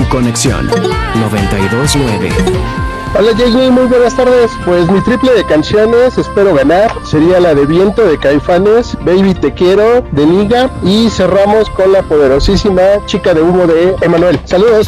conexión 929. Hola Jamie, muy buenas tardes. Pues mi triple de canciones, espero ganar, sería la de Viento de Caifanes, Baby Te Quiero de Niga y cerramos con la poderosísima Chica de Humo de Emanuel. Saludos.